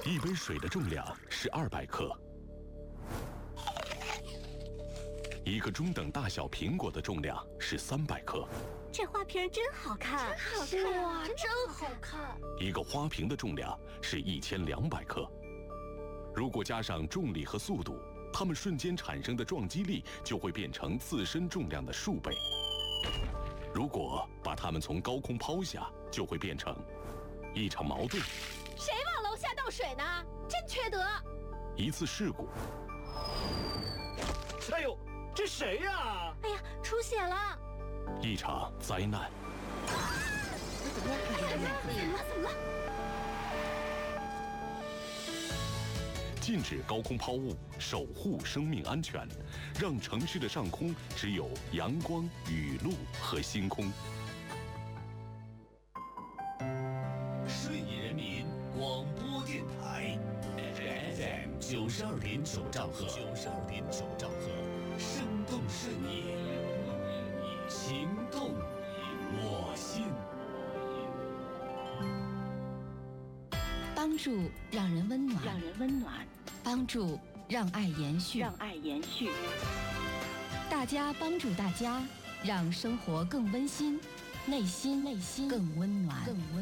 一杯水的重量是200克，一个中等大小苹果的重量是300克。 这花瓶真好看， 哇，真好看！ 一个花瓶的重量是1200克。如果加上重力和速度，它们瞬间产生的撞击力就会变成自身重量的数倍。如果把它们从高空抛下，就会变成一场矛盾， 谁往楼下倒水呢？真缺德！ 一次事故， 哎呦，这谁呀？ 哎呀，出血了！ 一场灾难。 怎么了？ 禁止高空抛物，守护生命安全，让城市的上空只有阳光、雨露和星空。 顺义人民广播电台 FM 92.9兆赫，92.9兆赫，生动顺义，情动我心。 帮助让人温暖，帮助让爱延续，大家帮助大家，让生活更温馨，内心更温暖。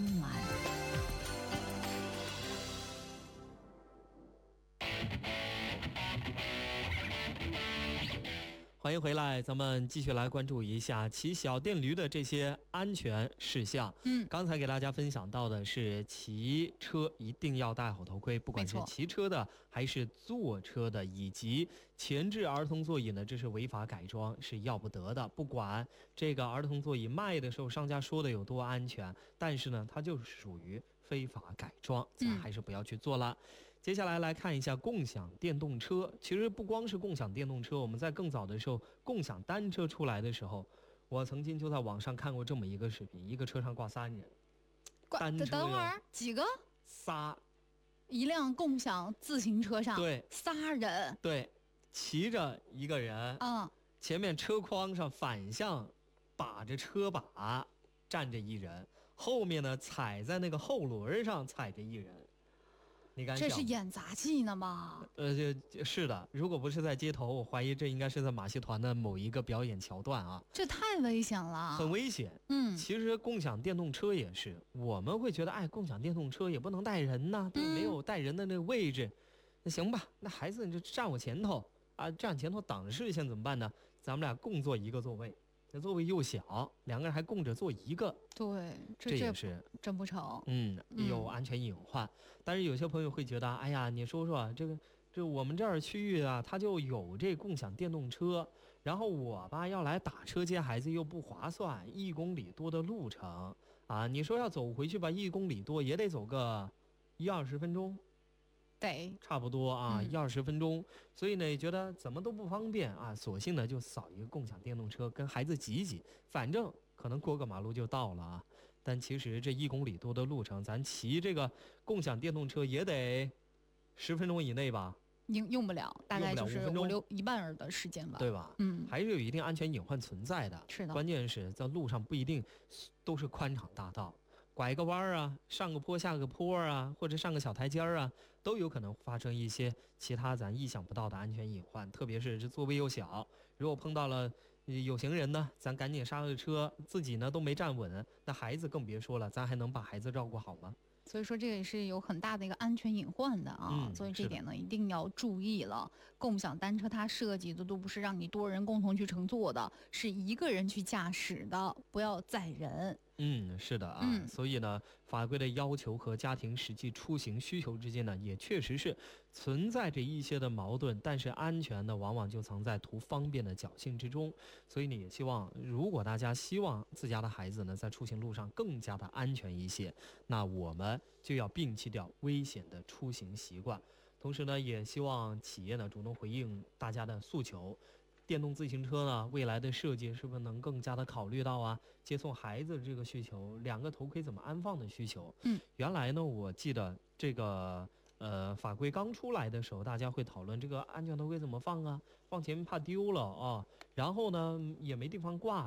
欢迎回来，咱们继续来关注一下骑小电驴的这些安全事项。刚才给大家分享到的是骑车一定要戴好头盔，不管是骑车的还是坐车的，以及前置儿童座椅呢，这是违法改装，是要不得的。不管这个儿童座椅卖的时候商家说的有多安全，但是呢，它就是属于非法改装，咱还是不要去做了。接下来来看一下共享电动车。其实不光是共享电动车，我们在更早的时候，共享单车出来的时候，我曾经就在网上看过这么一个视频，一个车上挂3人。 等会儿几个 ？3， 一辆共享自行车上， 对 ，3人， 对，骑着一个人，前面车筐上反向把着车把站着一人，后面呢踩在那个后轮上踩着一人。你敢想？ 这是演杂技呢吗？ 是的，如果不是在街头，我怀疑这应该是在马戏团的某一个表演桥段啊。 这太危险了， 很危险。其实共享电动车也是，我们会觉得，共享电动车也不能带人呢，没有带人的那个位置，那行吧，那孩子你就站我前头啊，站前头挡着视线怎么办呢？咱们俩共坐一个座位。那座位又小，两个人还供着坐一个， 对， 这也是真不成。 有安全隐患。但是有些朋友会觉得，哎呀，你说说这我们这儿区域啊，它就有这共享电动车，然后我吧要来打车接孩子又不划算，1公里多的路程啊，你说要走回去吧，1公里多也得走个10-20分钟。 对， 差不多啊，10-20分钟，所以呢，觉得怎么都不方便啊，索性呢就扫一个共享电动车，跟孩子挤一挤，反正可能过个马路就到了啊。但其实这1公里多的路程，咱骑这个共享电动车也得10分钟以内吧？ 用不了，大概就是一半的时间吧， 对吧？还是有一定安全隐患存在的。 是的， 关键是在路上不一定都是宽敞大道。拐个弯啊，上个坡下个坡啊，或者上个小台阶啊，都有可能发生一些其他咱意想不到的安全隐患。特别是这座位又小，如果碰到了有行人呢，咱赶紧刹个车，自己呢都没站稳，那孩子更别说了，咱还能把孩子照顾好吗？ 所以说这个也是有很大的一个安全隐患的啊，所以这点呢一定要注意了。共享单车它设计的都不是让你多人共同去乘坐的，是一个人去驾驶的，不要载人。 是的啊，所以呢，法规的要求和家庭实际出行需求之间呢，也确实是存在着一些的矛盾，但是安全呢，往往就藏在图方便的侥幸之中。所以呢，也希望如果大家希望自家的孩子呢，在出行路上更加的安全一些，那我们就要摒弃掉危险的出行习惯。同时呢，也希望企业呢主动回应大家的诉求。电动自行车呢，未来的设计是不是能更加的考虑到啊，接送孩子这个需求，2个头盔怎么安放的需求？原来呢，我记得这个法规刚出来的时候，大家会讨论这个安全头盔怎么放啊，放前面怕丢了啊，然后呢也没地方挂的。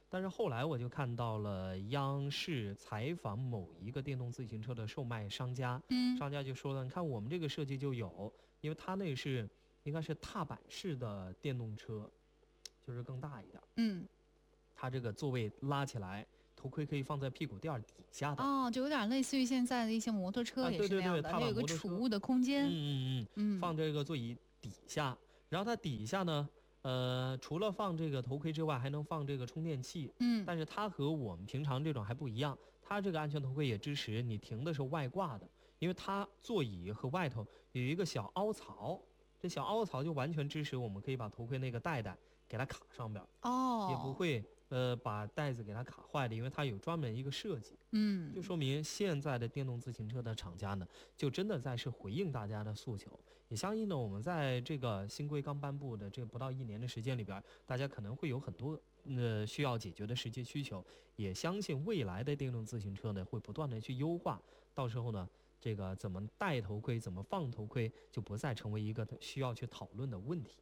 但是后来我就看到了央视采访某一个电动自行车的售卖商家，商家就说了，你看我们这个设计就有，因为它那是应该是踏板式的电动车，就是更大一点。它这个座位拉起来，头盔可以放在屁股垫底下的。 就有点类似于现在的一些摩托车也是那样的，它有个储物的空间。 放这个座椅底下，然后它底下呢。除了放这个头盔之外，还能放这个充电器。但是它和我们平常这种还不一样，它这个安全头盔也支持你停的是外挂的，因为它座椅和外头有一个小凹槽，这小凹槽就完全支持我们可以把头盔那个带给它卡上边，也不会把带子给它卡坏的，因为它有专门一个设计。就说明现在的电动自行车的厂家呢，就真的在是回应大家的诉求。也相应的，我们在这个新规刚颁布的这不到1年的时间里边，大家可能会有很多需要解决的实际需求。也相信未来的电动自行车呢，会不断的去优化，到时候呢，这个怎么戴头盔、怎么放头盔，就不再成为一个需要去讨论的问题。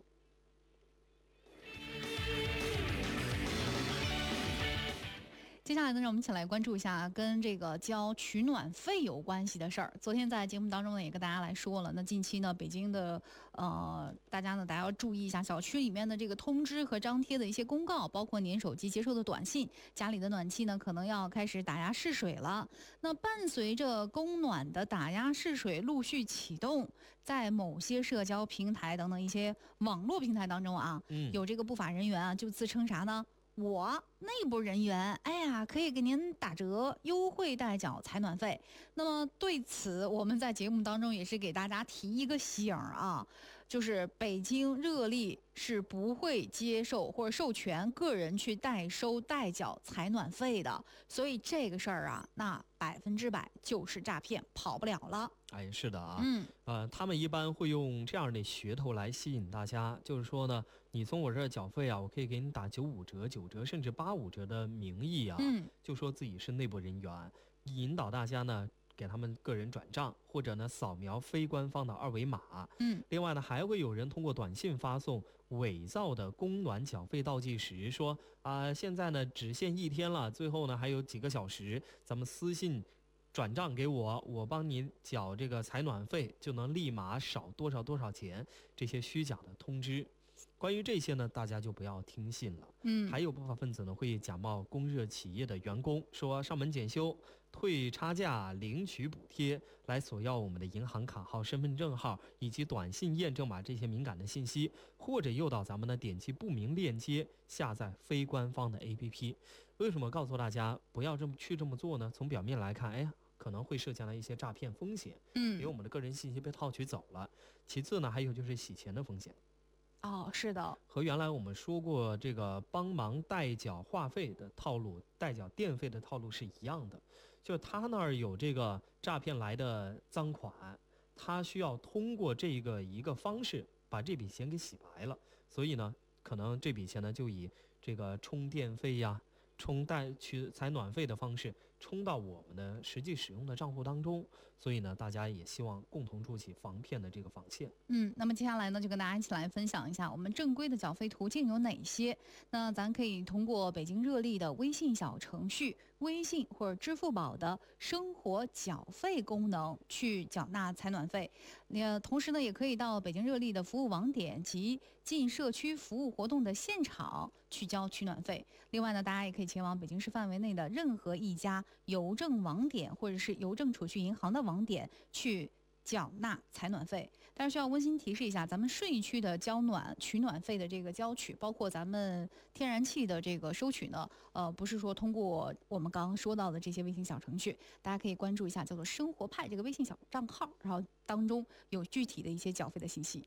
接下来呢，让我们一起来关注一下跟这个交取暖费有关系的事儿。昨天在节目当中呢，也跟大家来说了，那近期呢，北京的大家要注意一下小区里面的这个通知和张贴的一些公告，包括您手机接收的短信，家里的暖气呢可能要开始打压试水了。那伴随着供暖的打压试水陆续启动，在某些社交平台等等一些网络平台当中啊，有这个不法人员啊就自称啥呢？我内部人员，哎呀，可以给您打折优惠代缴采暖费。那么对此，我们在节目当中也是给大家提一个醒啊，就是北京热力是不会接受或者授权个人去代收代缴采暖费的，所以这个事儿啊，那100%就是诈骗，跑不了了。 哎，是的啊，他们一般会用这样的噱头来吸引大家，就是说呢，你从我这儿缴费啊，我可以给你打95折、9折甚至85折的名义啊，就说自己是内部人员，引导大家呢给他们个人转账，或者呢扫描非官方的2维码。另外呢，还会有人通过短信发送伪造的供暖缴费倒计时，说现在呢只限1天了，最后呢还有几个小时，咱们私信转账给我，我帮你缴这个采暖费，就能立马少多少多少钱，这些虚假的通知。关于这些呢，大家就不要听信了。还有不法分子呢，会假冒供热企业的员工，说上门检修、退差价、领取补贴，来索要我们的银行卡号、身份证号以及短信验证码这些敏感的信息，或者诱导咱们呢点击不明链接下载非官方的 APP。为什么告诉大家不要这么做呢？从表面来看，哎呀，可能会涉及到一些诈骗风险，因为我们的个人信息被套取走了。其次呢，还有就是洗钱的风险。 是的， 和原来我们说过这个帮忙代缴话费的套路、代缴电费的套路是一样的，就是他那儿有这个诈骗来的赃款，他需要通过这个一个方式把这笔钱给洗白了，所以呢，可能这笔钱呢就以这个充电费呀、取采暖费的方式充到我们的实际使用的账户当中，所以呢，大家也希望共同筑起防骗的这个防线。 那么接下来呢，就跟大家一起来分享一下我们正规的缴费途径有哪些。那咱可以通过北京热力的微信小程序、微信或者支付宝的生活缴费功能去缴纳采暖费。同时呢，也可以到北京热力的服务网点及进社区服务活动的现场去交取暖费。另外呢，大家也可以前往北京市范围内的任何一家邮政网点或者是邮政储蓄银行的网点去缴纳采暖费。但是需要温馨提示一下，咱们顺义区的取暖费的这个交取，包括咱们天然气的这个收取呢，不是说通过我们刚刚说到的这些微信小程序，大家可以关注一下叫做生活派这个微信小账号，然后当中有具体的一些缴费的信息。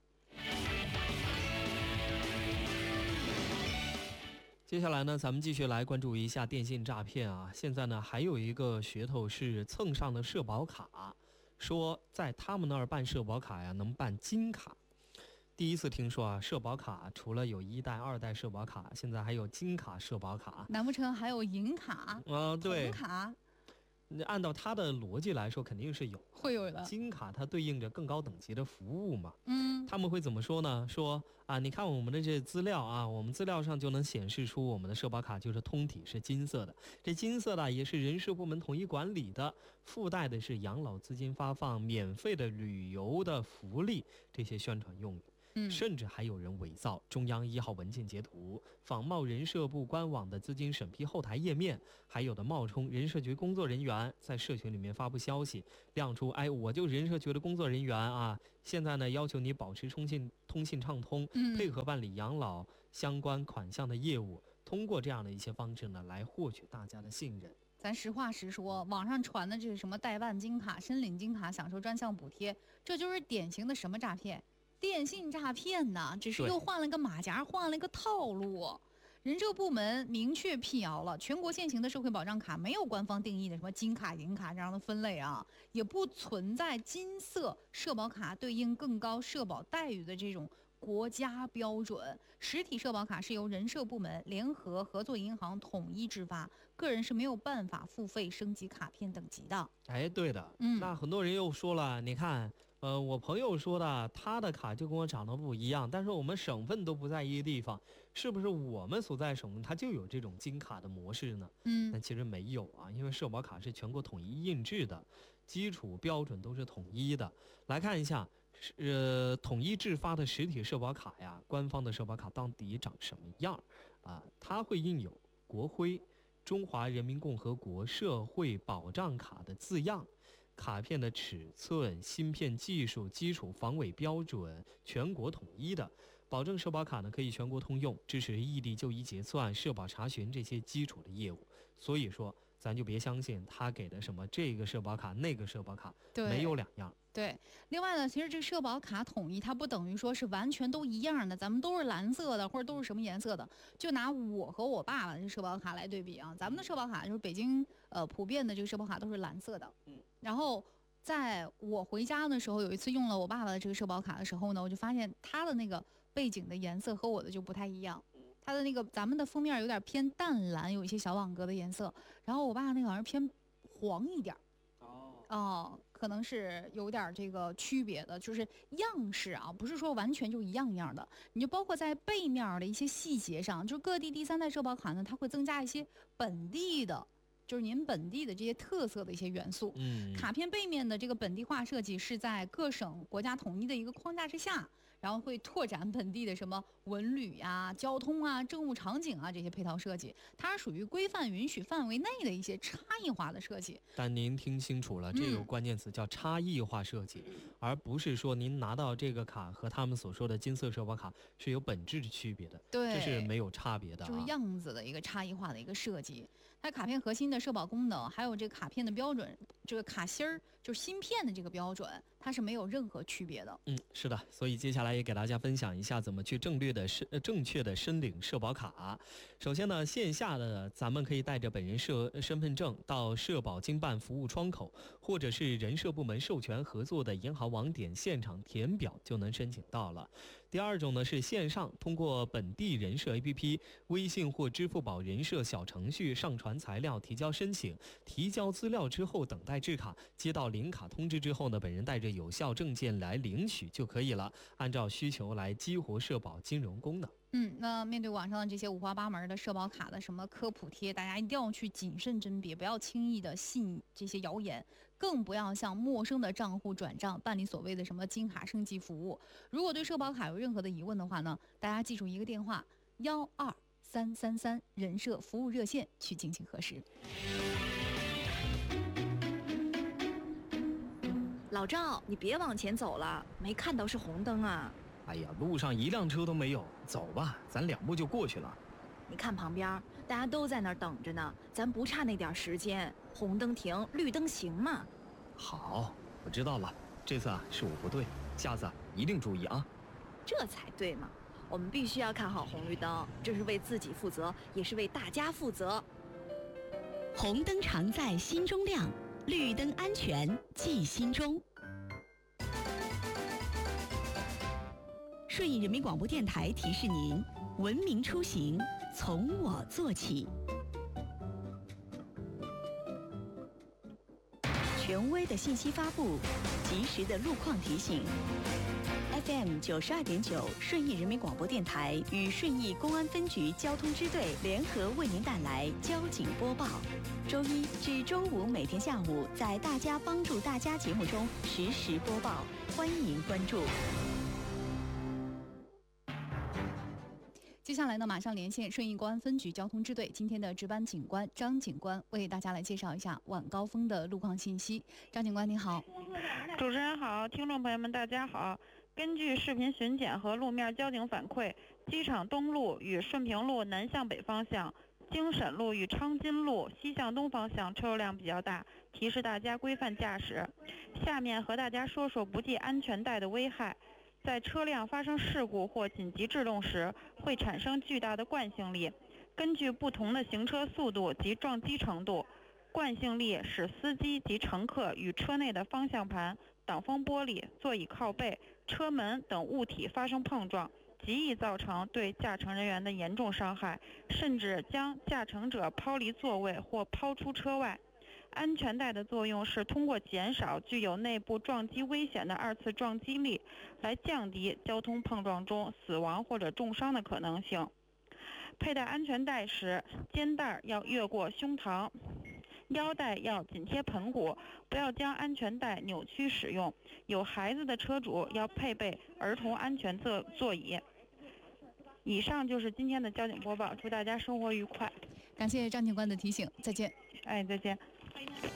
接下来呢，咱们继续来关注一下电信诈骗啊。现在呢，还有一个噱头是蹭上的社保卡，说在他们那儿办社保卡呀，能办金卡。第一次听说啊，社保卡除了有1代、2代社保卡，现在还有金卡社保卡。 难不成还有银卡？ 对， 铜卡。 按照它的逻辑来说，肯定是有会有的。 金卡它对应着更高等级的服务嘛。 他们会怎么说呢？说啊，你看我们的这资料啊，我们资料上就能显示出我们的社保卡就是通体是金色的，这金色的也是人社部门统一管理的，附带的是养老资金发放、免费的旅游的福利这些宣传用语。甚至还有人伪造中央1号文件截图，仿冒人社部官网的资金审批后台页面，还有的冒充人社局工作人员，在社群里面发布消息，亮出我就人社局的工作人员啊，现在呢要求你保持通信畅通，配合办理养老相关款项的业务，通过这样的一些方式呢，来获取大家的信任。 咱实话实说，网上传的这是什么代办金卡、申领金卡、享受专项补贴，这就是典型的什么诈骗？电信诈骗呐，只是又换了个马甲，换了一个套路。人社部门明确辟谣了，全国现行的社会保障卡没有官方定义的什么金卡、银卡这样的分类啊，也不存在金色社保卡对应更高社保待遇的这种国家标准。实体社保卡是由人社部门联合合作银行统一制发，个人是没有办法付费升级卡片等级的。 对的。那很多人又说了，你看我朋友说的，他的卡就跟我长得不一样，但是我们省份都不在一个地方，是不是我们所在省份它就有这种金卡的模式呢？但其实没有啊，因为社保卡是全国统一印制的，基础标准都是统一的。来看一下，统一制发的实体社保卡呀，官方的社保卡到底长什么样啊？它会印有国徽、中华人民共和国社会保障卡的字样。卡片的尺寸、芯片技术、基础防伪标准全国统一的，保证社保卡呢可以全国通用，支持异地就医结算、社保查询这些基础的业务。所以说，咱就别相信他给的什么这个社保卡、那个社保卡，没有两样。 对，另外呢，其实这个社保卡统一，它不等于说是完全都一样的，咱们都是蓝色的或者都是什么颜色的。就拿我和我爸爸的社保卡来对比啊，咱们的社保卡就是北京普遍的这个社保卡都是蓝色的。然后在我回家的时候，有一次用了我爸爸的这个社保卡的时候呢，我就发现他的那个背景的颜色和我的就不太一样。它的那个咱们的封面有点偏淡蓝，有一些小网格的颜色，然后我爸那个好像偏黄一点。可能是有点这个区别的，就是样式啊，不是说完全就一样一样的。你就包括在背面的一些细节上，就各地第三代社保卡呢，它会增加一些本地的，就是您本地的这些特色的一些元素。卡片背面的这个本地化设计是在各省国家统一的一个框架之下，然后会拓展本地的什么文旅啊、交通啊、政务场景啊这些配套设计，它属于规范允许范围内的一些差异化的设计。 但您听清楚了，这个关键词叫差异化设计，而不是说您拿到这个卡和他们所说的金色社保卡是有本质的区别的， 对， 这是没有差别的， 就是样子的一个差异化的一个设计。它卡片核心的社保功能，还有这个卡片的标准，这个卡芯儿就是芯片的这个标准，它是没有任何区别的。 是的，所以接下来也给大家分享一下怎么去正确的申领社保卡。首先呢，线下的咱们可以带着本人身份证到社保经办服务窗口，或者是人社部门授权合作的银行网点现场填表就能申请到了。第二种呢是线上，通过本地人社 APP、微信或支付宝人社小程序上传材料提交申请，提交资料之后等待制卡，接到领卡通知之后呢，本人带着有效证件来领取就可以了，按照需求来激活社保金融功能。 那面对网上的这些五花八门的社保卡的什么科普贴，大家一定要去谨慎甄别，不要轻易的信这些谣言，更不要向陌生的账户转账办理所谓的什么金卡升级服务。如果对社保卡有任何的疑问的话呢，大家记住一个电话12333人社服务热线去进行核实。 老赵，你别往前走了，没看到是红灯啊。 哎呀，路上一辆车都没有，走吧，咱2步就过去了。 你看旁边，大家都在那儿等着呢，咱不差那点时间，红灯停，绿灯行嘛。 好，我知道了，这次是我不对，下次一定注意啊。 这才对嘛，我们必须要看好红绿灯，这是为自己负责，也是为大家负责。 红灯常在心中亮，绿灯安全记心中。顺义人民广播电台提示您：文明出行从我做起。 权威的信息发布，及时的路况提醒。FM 92.9顺义人民广播电台与顺义公安分局交通支队联合为您带来交警播报。周一至周五每天下午在大家帮助大家节目中实时播报，欢迎关注。 接下来呢，马上连线顺义公安分局交通支队今天的值班警官张警官，为大家来介绍一下晚高峰的路况信息。张警官您好。 主持人好，听众朋友们大家好。根据视频巡检和路面交警反馈，机场东路与顺平路南向北方向、京沈路与昌金路西向东方向车流量比较大，提示大家规范驾驶。下面和大家说说不系安全带的危害。在车辆发生事故或紧急制动时，会产生巨大的惯性力。根据不同的行车速度及撞击程度，惯性力使司机及乘客与车内的方向盘、挡风玻璃、座椅靠背、车门等物体发生碰撞，极易造成对驾乘人员的严重伤害，甚至将驾乘者抛离座位或抛出车外。安全带的作用是通过减少具有内部撞击危险的二次撞击力，来降低交通碰撞中死亡或者重伤的可能性。佩戴安全带时，肩带要越过胸膛，腰带要紧贴盆骨，不要将安全带扭曲使用。有孩子的车主要配备儿童安全座椅。以上就是今天的交警播报，祝大家生活愉快。 感谢张警官的提醒，再见。 再见。